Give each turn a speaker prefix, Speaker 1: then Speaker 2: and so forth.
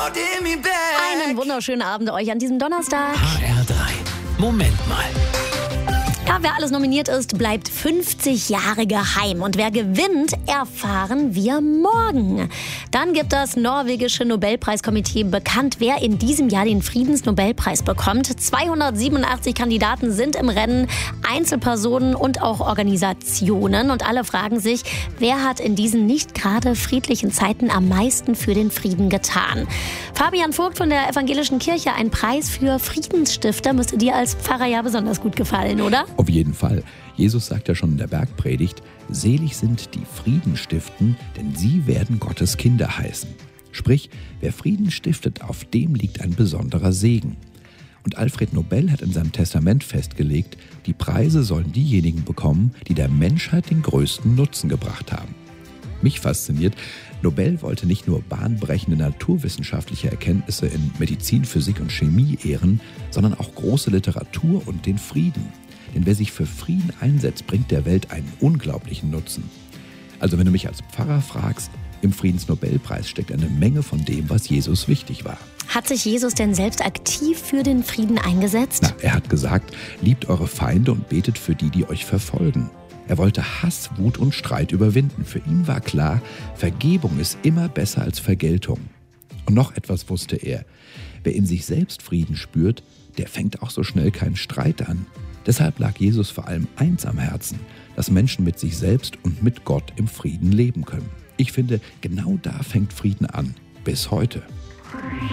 Speaker 1: Einen wunderschönen Abend euch an diesem Donnerstag.
Speaker 2: HR3. Moment mal.
Speaker 1: Ja, wer alles nominiert ist, bleibt 50 Jahre geheim. Und wer gewinnt, erfahren wir morgen. Dann gibt das norwegische Nobelpreiskomitee bekannt, wer in diesem Jahr den Friedensnobelpreis bekommt. 287 Kandidaten sind im Rennen, Einzelpersonen und auch Organisationen. Und alle fragen sich, wer hat in diesen nicht gerade friedlichen Zeiten am meisten für den Frieden getan? Fabian Vogt von der Evangelischen Kirche, ein Preis für Friedensstifter müsste dir als Pfarrer ja besonders gut gefallen, oder?
Speaker 3: Auf jeden Fall. Jesus sagt ja schon in der Bergpredigt, selig sind die Frieden stiften, denn sie werden Gottes Kinder heißen. Sprich, wer Frieden stiftet, auf dem liegt ein besonderer Segen. Und Alfred Nobel hat in seinem Testament festgelegt, die Preise sollen diejenigen bekommen, die der Menschheit den größten Nutzen gebracht haben. Mich fasziniert, Nobel wollte nicht nur bahnbrechende naturwissenschaftliche Erkenntnisse in Medizin, Physik und Chemie ehren, sondern auch große Literatur und den Frieden. Denn wer sich für Frieden einsetzt, bringt der Welt einen unglaublichen Nutzen. Also wenn du mich als Pfarrer fragst, im Friedensnobelpreis steckt eine Menge von dem, was Jesus wichtig war.
Speaker 1: Hat sich Jesus denn selbst aktiv für den Frieden eingesetzt?
Speaker 3: Er hat gesagt, liebt eure Feinde und betet für die, die euch verfolgen. Er wollte Hass, Wut und Streit überwinden. Für ihn war klar, Vergebung ist immer besser als Vergeltung. Und noch etwas wusste er. Wer in sich selbst Frieden spürt, der fängt auch so schnell keinen Streit an. Deshalb lag Jesus vor allem eins am Herzen, dass Menschen mit sich selbst und mit Gott im Frieden leben können. Ich finde, genau da fängt Frieden an. Bis heute.